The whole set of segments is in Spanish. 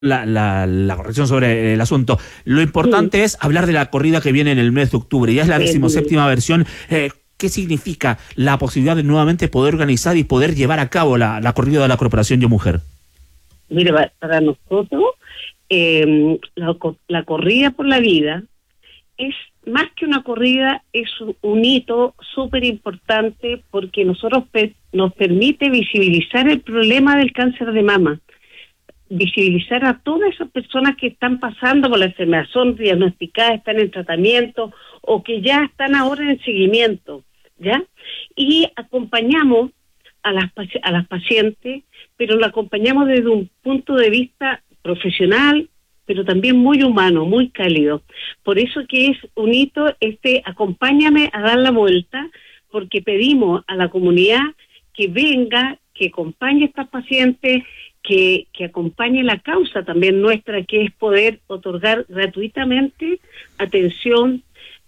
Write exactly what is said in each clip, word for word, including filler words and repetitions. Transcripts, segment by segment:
La, la, la corrección sobre el asunto. Lo importante Sí. es hablar de la corrida que viene en el mes de octubre. Ya es la Eh, decimoséptima versión. Eh, ¿Qué significa la posibilidad de nuevamente poder organizar y poder llevar a cabo la, la corrida de la Corporación Yo Mujer? Mire, pa- para nosotros, eh, la, co- la corrida por la vida es más que una corrida, es un, un hito súper importante porque nosotros pe- nos permite visibilizar el problema del cáncer de mama, visibilizar a todas esas personas que están pasando por la enfermedad, son diagnosticadas, están en tratamiento o que ya están ahora en seguimiento, ¿ya? Y acompañamos a las paci- a las pacientes, pero la acompañamos desde un punto de vista profesional, pero también muy humano, muy cálido. Por eso que es un hito este acompáñame a dar la vuelta, porque pedimos a la comunidad que venga, que acompañe a estas pacientes, que, que acompañe la causa también nuestra, que es poder otorgar gratuitamente atención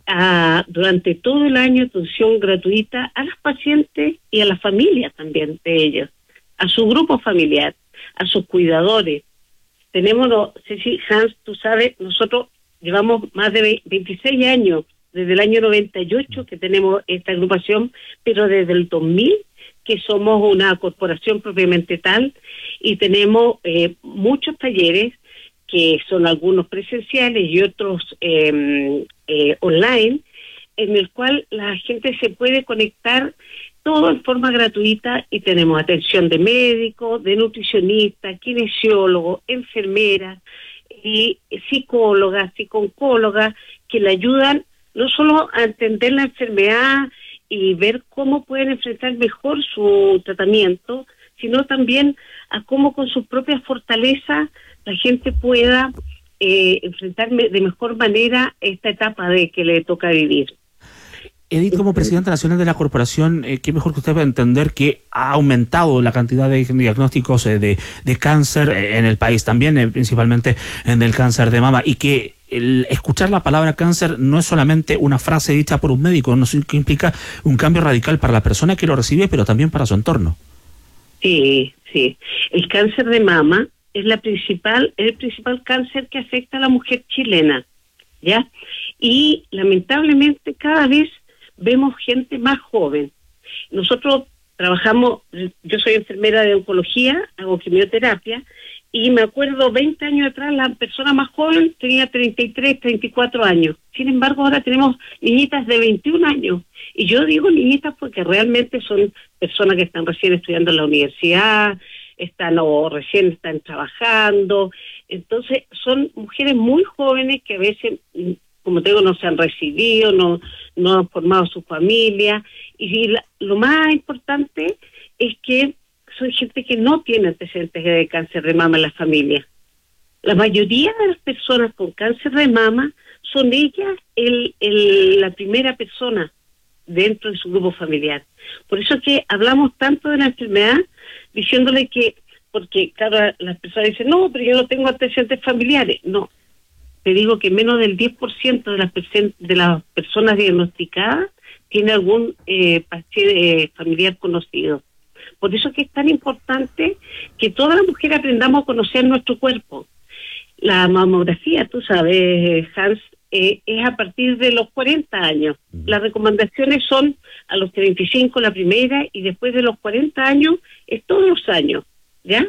a, durante todo el año, atención gratuita a las pacientes y a las familias también de ellos, a su grupo familiar, a sus cuidadores. Tenemos, no sé si Hans, tú sabes, nosotros llevamos más de veintiséis años, desde el año noventa y ocho que tenemos esta agrupación, pero desde el dos mil que somos una corporación propiamente tal, y tenemos eh, muchos talleres, que son algunos presenciales y otros eh, eh, online, en el cual la gente se puede conectar todo en forma gratuita y tenemos atención de médicos, de nutricionistas, kinesiólogos, enfermeras y psicólogas, psicooncólogas que le ayudan no solo a entender la enfermedad y ver cómo pueden enfrentar mejor su tratamiento, sino también a cómo con sus propias fortalezas la gente pueda eh, enfrentar de mejor manera esta etapa de que le toca vivir. Edith, como presidenta nacional de la corporación, eh, qué mejor que usted va a entender que ha aumentado la cantidad de diagnósticos eh, de, de cáncer eh, en el país, también eh, principalmente en el cáncer de mama, y que el escuchar la palabra cáncer no es solamente una frase dicha por un médico, no, que implica un cambio radical para la persona que lo recibe, pero también para su entorno. Sí, sí. El cáncer de mama es la principal, el principal cáncer que afecta a la mujer chilena, ¿ya? Y lamentablemente cada vez vemos gente más joven. Nosotros trabajamos, yo soy enfermera de oncología, hago quimioterapia, y me acuerdo veinte años atrás la persona más joven tenía treinta y tres, treinta y cuatro años. Sin embargo, ahora tenemos niñitas de veintiún años. Y yo digo niñitas porque realmente son personas que están recién estudiando en la universidad, están o recién están trabajando. Entonces, son mujeres muy jóvenes que a veces, como te digo, no se han recibido, no, no han formado su familia. Y la, lo más importante es que son gente que no tiene antecedentes de cáncer de mama en la familia. La mayoría de las personas con cáncer de mama son ellas el, el, la primera persona dentro de su grupo familiar. Por eso que hablamos tanto de la enfermedad, diciéndole que, porque claro, las personas dicen, no, pero yo no tengo antecedentes familiares. No, te digo que menos del diez por ciento de las, de las personas diagnosticadas tiene algún eh, paciente eh, familiar conocido. Por eso que es tan importante que todas las mujeres aprendamos a conocer nuestro cuerpo. La mamografía, tú sabes, Hans, eh, es a partir de los cuarenta años. Las recomendaciones son a los treinta y cinco la primera y después de los cuarenta años es todos los años, ¿ya?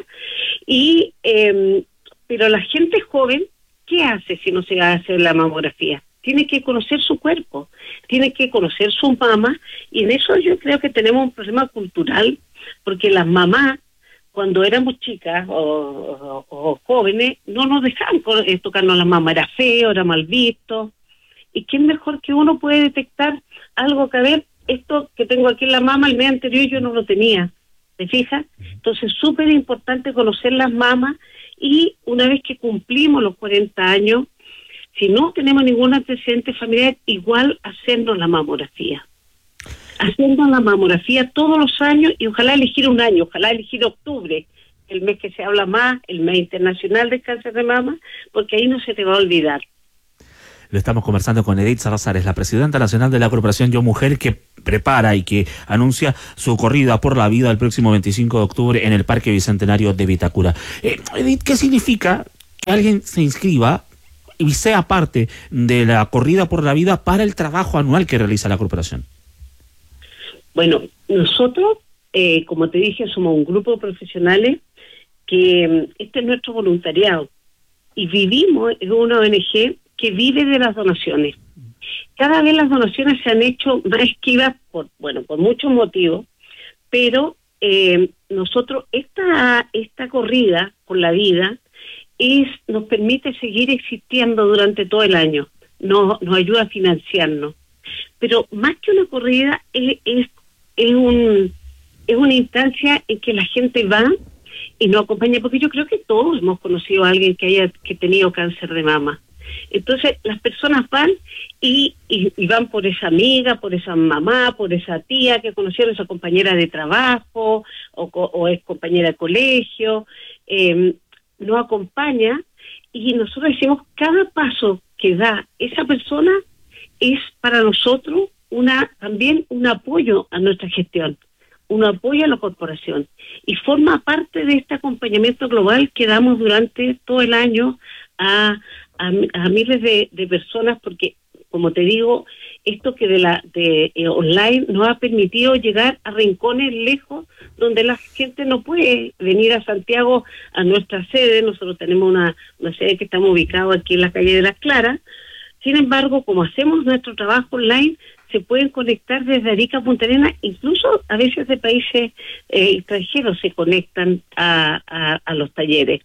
Y eh, pero la gente joven, ¿qué hace si no se va a hacer la mamografía? Tiene que conocer su cuerpo, tiene que conocer su mama, y en eso yo creo que tenemos un problema cultural, porque las mamás, cuando éramos chicas o, o, o jóvenes, no nos dejaban tocarnos la mama, era feo, era mal visto. ¿Y quién mejor que uno puede detectar algo que, a ver, esto que tengo aquí en la mama, el mes anterior yo no lo tenía? ¿Te fijas? Entonces, súper importante conocer las mamas, y una vez que cumplimos los cuarenta años, si no tenemos ningún antecedente familiar, igual hacernos la mamografía. Haciendo la mamografía todos los años, y ojalá elegir un año, ojalá elegir octubre, el mes que se habla más, el mes internacional del cáncer de mama, porque ahí no se te va a olvidar. Lo estamos conversando con Edith Salazar, es la presidenta nacional de la Corporación Yo Mujer, que prepara y que anuncia su corrida por la vida el próximo veinticinco de octubre en el Parque Bicentenario de Vitacura. Eh, Edith, ¿qué significa que alguien se inscriba y sea parte de la corrida por la vida para el trabajo anual que realiza la corporación? Bueno, nosotros, eh, como te dije, somos un grupo de profesionales que este es nuestro voluntariado y vivimos en una O N G que vive de las donaciones. Cada vez las donaciones se han hecho más esquivas por, bueno, por muchos motivos, pero eh, nosotros, esta, esta corrida por la vida es, nos permite seguir existiendo durante todo el año, nos, nos ayuda a financiarnos. Pero más que una corrida, es, es, es, un, es una instancia en que la gente va y nos acompaña, porque yo creo que todos hemos conocido a alguien que haya que tenido cáncer de mama. Entonces las personas van y, y, y van por esa amiga, por esa mamá, por esa tía que conocieron, esa compañera de trabajo o, o es compañera de colegio, eh, nos acompaña y nosotros decimos cada paso que da esa persona es para nosotros una también un apoyo a nuestra gestión, un apoyo a la corporación y forma parte de este acompañamiento global que damos durante todo el año a A, a miles de, de personas, porque como te digo, esto que de la de eh, online nos ha permitido llegar a rincones lejos donde la gente no puede venir a Santiago a nuestra sede. Nosotros tenemos una, una sede que estamos ubicados aquí en la calle de Las Claras. Sin embargo, como hacemos nuestro trabajo online, se pueden conectar desde Arica a Punta Arenas, incluso a veces de países eh, extranjeros se conectan a, a, a los talleres.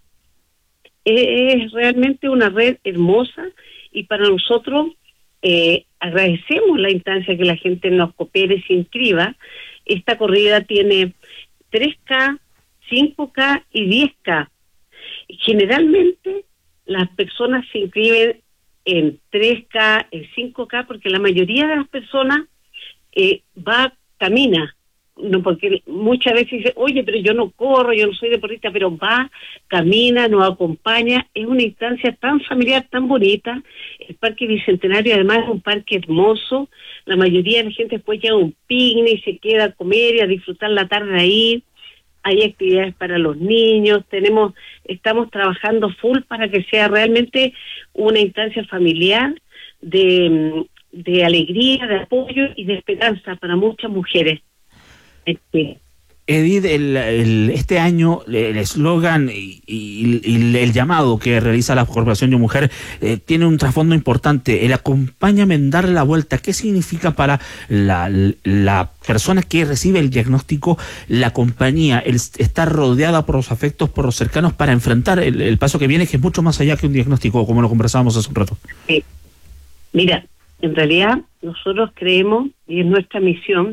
Es realmente una red hermosa y para nosotros eh, agradecemos la instancia que la gente nos coopere, se inscriba. Esta corrida tiene tres K, cinco K y diez K. Generalmente las personas se inscriben en tres K, en cinco K, porque la mayoría de las personas eh, va, camina. No, porque muchas veces dice, oye, pero yo no corro, yo no soy deportista, pero va, camina, nos acompaña, es una instancia tan familiar, tan bonita. El Parque Bicentenario además es un parque hermoso, la mayoría de la gente después lleva un picnic y se queda a comer y a disfrutar la tarde ahí. Hay actividades para los niños, tenemos, estamos trabajando full para que sea realmente una instancia familiar de, de alegría, de apoyo y de esperanza para muchas mujeres. Sí. Edith, el, el, este año el eslogan y, y, y el llamado que realiza la Corporación Yo Mujer eh, tiene un trasfondo importante, el acompáñame en dar la vuelta. ¿Qué significa para la, la persona que recibe el diagnóstico, la compañía, el estar rodeada por los afectos, por los cercanos para enfrentar el, el paso que viene, que es mucho más allá que un diagnóstico, como lo conversábamos hace un rato? Sí. Mira, en realidad nosotros creemos, y es nuestra misión,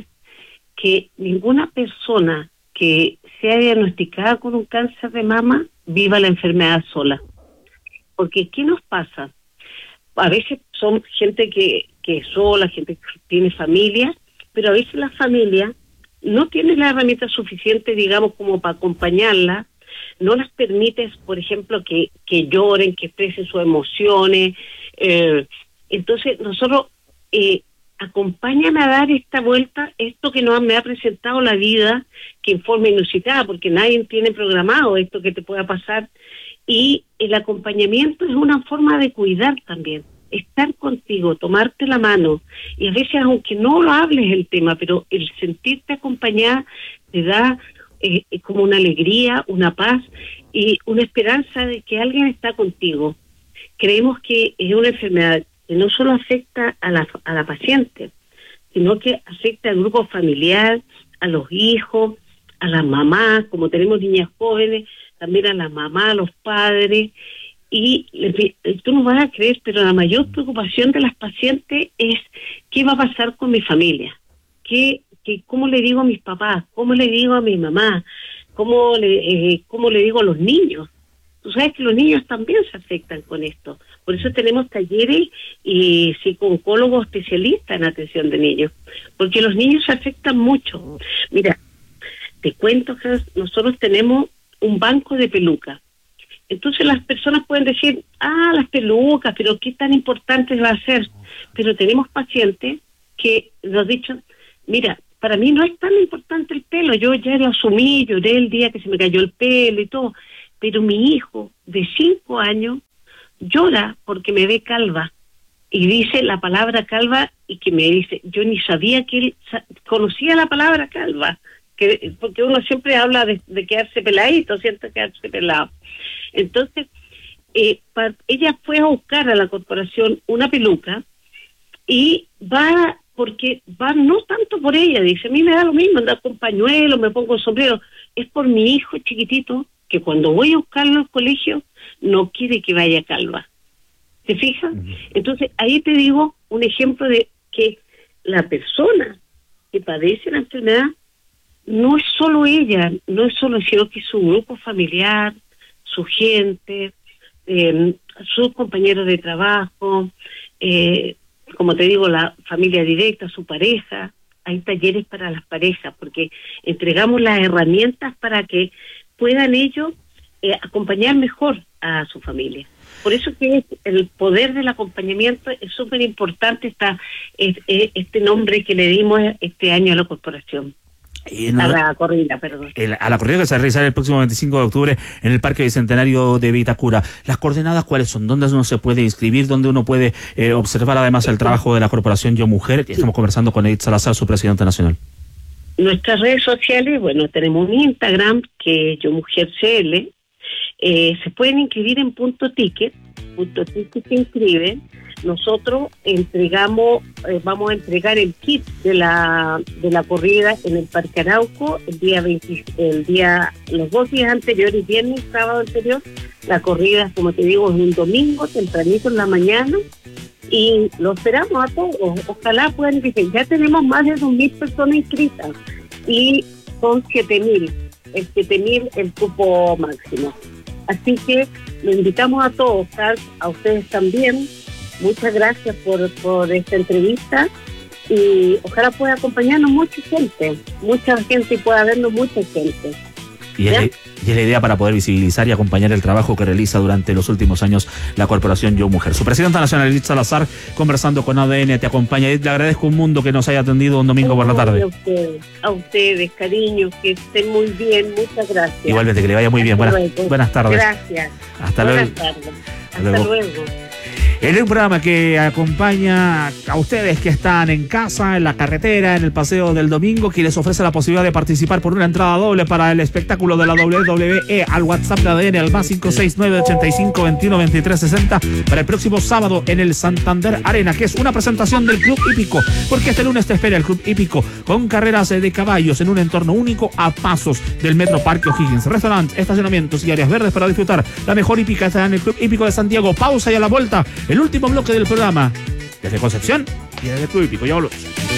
que ninguna persona que sea diagnosticada con un cáncer de mama viva la enfermedad sola. Porque ¿qué nos pasa? A veces son gente que, que es sola, gente que tiene familia, pero a veces la familia no tiene la herramienta suficiente, digamos, como para acompañarla, no las permites, por ejemplo, que, que lloren, que expresen sus emociones. Eh, entonces nosotros... Eh, acompáñame a dar esta vuelta, esto que no me ha presentado la vida, que en forma inusitada, porque nadie tiene programado esto que te pueda pasar, y el acompañamiento es una forma de cuidar también, estar contigo, tomarte la mano, y a veces aunque no lo hables el tema, pero el sentirte acompañada te da eh, como una alegría, una paz y una esperanza de que alguien está contigo. Creemos que es una enfermedad que no solo afecta a la, a la paciente, sino que afecta al grupo familiar, a los hijos, a las mamás, como tenemos niñas jóvenes, también a las mamás, a los padres, y tú no vas a creer, pero la mayor preocupación de las pacientes es qué va a pasar con mi familia, qué, qué, cómo le digo a mis papás, cómo le digo a mi mamá, cómo le, eh, cómo le digo a los niños. Tú sabes que los niños también se afectan con esto. Por eso tenemos talleres y psicólogos especialistas en atención de niños. Porque los niños se afectan mucho. Mira, te cuento que nosotros tenemos un banco de pelucas. Entonces las personas pueden decir, ah, las pelucas, pero qué tan importante va a ser. Pero tenemos pacientes que nos han dicho, mira, para mí no es tan importante el pelo. Yo ya lo asumí, lloré el día que se me cayó el pelo y todo. pero mi hijo de cinco años llora porque me ve calva y dice la palabra calva y que me dice, yo ni sabía que él conocía la palabra calva, que porque uno siempre habla de, de quedarse peladito, siempre quedarse pelado. Entonces, eh, para, ella fue a buscar a la corporación una peluca y va, porque va no tanto por ella, dice, a mí me da lo mismo andar con pañuelo, me pongo sombrero, es por mi hijo chiquitito, que cuando voy a buscarlo al colegio, no quiere que vaya calva. ¿Te fijas? Uh-huh. Entonces, ahí te digo un ejemplo de que la persona que padece la enfermedad no es solo ella, no es solo, sino que su grupo familiar, su gente, eh, sus compañeros de trabajo, eh, como te digo, la familia directa, su pareja. Hay talleres para las parejas, porque entregamos las herramientas para que puedan ellos eh, acompañar mejor a su familia. Por eso que el poder del acompañamiento es súper importante, esta, este nombre que le dimos este año a la corporación. Y no, a la corrida, perdón. El, a la corrida que se va a realizar el próximo veinticinco de octubre en el Parque Bicentenario de Vitacura. ¿Las coordenadas cuáles son? ¿Dónde uno se puede inscribir? ¿Dónde uno puede eh, observar además el trabajo de la corporación Yo Mujer? Estamos conversando con Edith Salazar, su presidenta nacional. Nuestras redes sociales, bueno, tenemos un Instagram que es Yo Mujer C L. Eh, se pueden inscribir en Punto Ticket. Punto Ticket se inscriben. Nosotros entregamos, eh, vamos a entregar el kit de la de la corrida en el Parque Arauco el día veinte, el día los dos días anteriores, viernes y sábado anterior. La corrida, como te digo, es un domingo tempranito en la mañana y lo esperamos a todos. Ojalá puedan decir, ya tenemos más de dos mil personas inscritas y son siete mil, el siete mil el cupo máximo. Así que lo invitamos a todos, a ustedes también. Muchas gracias por, por esta entrevista y ojalá pueda acompañarnos mucha gente, mucha gente y pueda vernos mucha gente. Y es, y es la idea para poder visibilizar y acompañar el trabajo que realiza durante los últimos años la corporación Yo Mujer. Su presidenta nacional, Edith Salazar, conversando con A D N, te acompaña. Edith, le agradezco un mundo que nos haya atendido un domingo oh, por la tarde. A ustedes, a ustedes, cariño, que estén muy bien, muchas gracias. Igualmente, que le vaya muy bien. Buenas, buenas tardes. Gracias. Hasta buenas luego. Tardes. Hasta, Hasta luego. luego. En un programa que acompaña a ustedes que están en casa, en la carretera, en el paseo del domingo, que les ofrece la posibilidad de participar por una entrada doble para el espectáculo de la W W E al WhatsApp de A D N al más cinco seis nueve, ochenta y cinco, veintiuno, veintitrés, sesenta para el próximo sábado en el Santander Arena, que es una presentación del Club Hípico, porque este lunes te espera el Club Hípico con carreras de caballos en un entorno único a pasos del Metro Parque O'Higgins. Restaurantes, estacionamientos y áreas verdes para disfrutar la mejor hípica está en el Club Hípico de Santiago. Pausa y a la vuelta el último bloque del programa desde Concepción y desde el Club Hípico. Ya volvemos.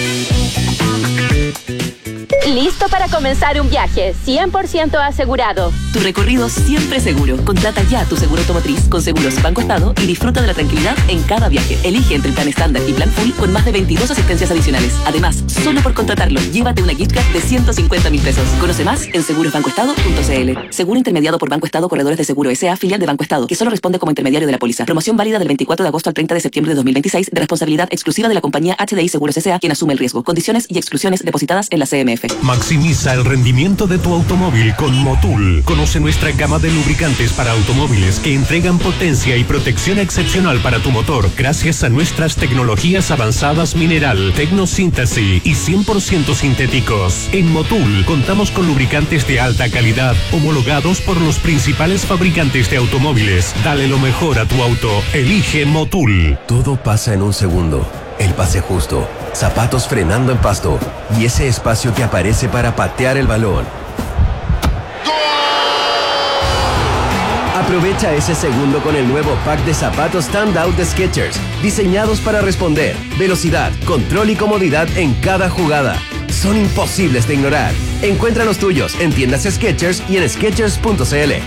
Listo para comenzar un viaje cien por ciento asegurado. Tu recorrido siempre seguro. Contrata ya tu seguro automotriz con Seguros Banco Estado y disfruta de la tranquilidad en cada viaje. Elige entre el plan estándar y plan full con más de veintidós asistencias adicionales. Además, solo por contratarlo, llévate una gift card de ciento cincuenta mil pesos. Conoce más en seguros banco estado punto c l. Seguro intermediado por Banco Estado Corredores de Seguro S A, filial de Banco Estado, que solo responde como intermediario de la póliza. Promoción válida del veinticuatro de agosto al treinta de septiembre de dos mil veintiséis, de responsabilidad exclusiva de la compañía H D I Seguros S A, quien asume el riesgo. Condiciones y exclusiones depositadas en la C M F. Maximiza el rendimiento de tu automóvil con Motul. Conoce nuestra gama de lubricantes para automóviles que entregan potencia y protección excepcional para tu motor gracias a nuestras tecnologías avanzadas mineral, tecnosíntesis y cien por ciento sintéticos. En Motul contamos con lubricantes de alta calidad homologados por los principales fabricantes de automóviles. Dale lo mejor a tu auto. Elige Motul. Todo pasa en un segundo. El pase justo, zapatos frenando en pasto y ese espacio que aparece para patear el balón. Aprovecha ese segundo con el nuevo pack de zapatos Standout de Skechers, diseñados para responder, velocidad, control y comodidad en cada jugada. Son imposibles de ignorar. Encuentra los tuyos en tiendas Skechers y en skechers punto c l.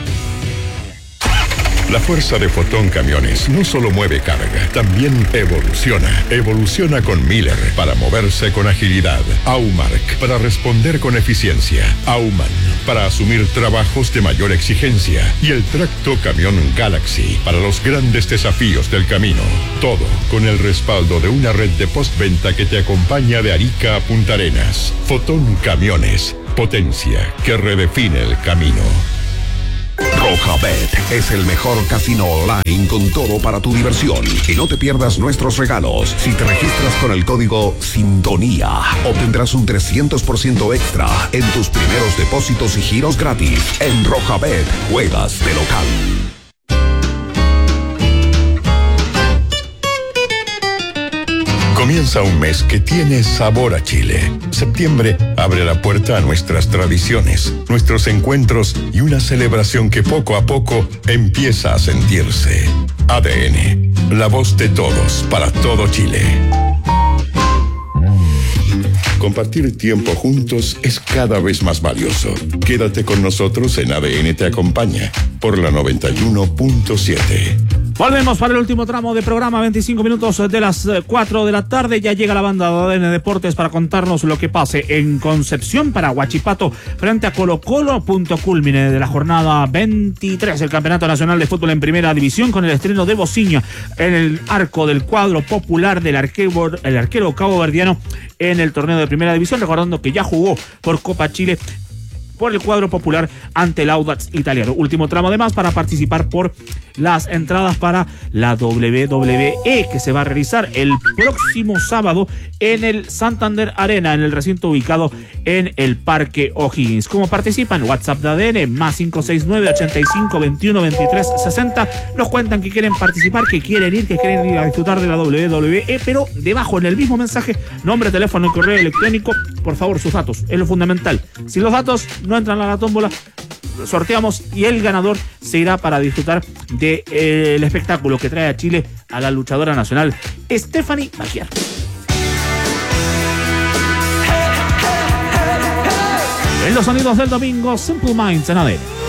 La fuerza de Fotón Camiones no solo mueve carga, también evoluciona. Evoluciona con Miller para moverse con agilidad. Aumark para responder con eficiencia. Auman para asumir trabajos de mayor exigencia. Y el tracto camión Galaxy para los grandes desafíos del camino. Todo con el respaldo de una red de postventa que te acompaña de Arica a Punta Arenas. Fotón Camiones, potencia que redefine el camino. Rojabet es el mejor casino online con todo para tu diversión. Y no te pierdas nuestros regalos. Si te registras con el código Sintonía, obtendrás un trescientos por ciento extra en tus primeros depósitos y giros gratis. En Rojabet, juegas de local. Comienza un mes que tiene sabor a Chile. Septiembre abre la puerta a nuestras tradiciones, nuestros encuentros y una celebración que poco a poco empieza a sentirse. A D N, la voz de todos para todo Chile. Compartir tiempo juntos es cada vez más valioso. Quédate con nosotros en A D N Te Acompaña por la noventa y uno punto siete. Volvemos para el último tramo de programa, veinticinco minutos de las cuatro de la tarde. Ya llega la banda de A D N Deportes para contarnos lo que pase en Concepción para Huachipato frente a Colo Colo, punto culmine de la jornada veintitrés, el Campeonato Nacional de Fútbol en Primera División, con el estreno de Bociña en el arco del cuadro popular del arquero, el arquero caboverdiano en el torneo de Primera División, recordando que ya jugó por Copa Chile por el cuadro popular ante el Audax italiano. Último tramo además para participar por las entradas para la doble u doble u E que se va a realizar el próximo sábado en el Santander Arena, en el recinto ubicado en el Parque O'Higgins. ¿Cómo participan? WhatsApp de A D N más cinco seis nueve, ochenta y cinco, veintiuno, veintitrés, sesenta. Nos cuentan que quieren participar, que quieren ir, que quieren ir a disfrutar de la doble u doble u E, pero debajo en el mismo mensaje, nombre, teléfono y correo electrónico, por favor, sus datos, es lo fundamental. Si los datos no entran a la tómbola, sorteamos y el ganador se irá para disfrutar del de, eh, espectáculo que trae a Chile a la luchadora nacional Stephanie Maquiar. En los sonidos del domingo, Simple Minds en A D N.